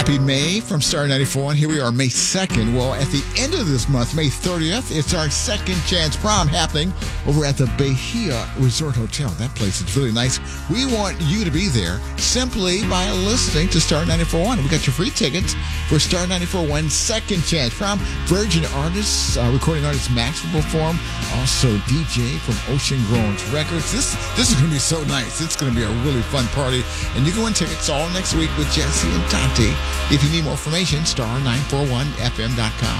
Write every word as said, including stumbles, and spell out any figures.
Happy May from Star ninety-four, and here we are, May second. Well, at the end of this month, May thirtieth, it's our second chance prom happening over at the Bahia Resort Hotel. That place is really nice. We want you to be there simply by listening to Star ninety-four one. We got your free tickets for Star ninety-four one second chance prom. Virgin artists, uh, recording artist Max will perform. Also, D J from Ocean Groans Records. This this is going to be so nice. It's going to be a really fun party, and you can win tickets all next week with Jesse and Tati. If you need more information, star nine four one f m dot com.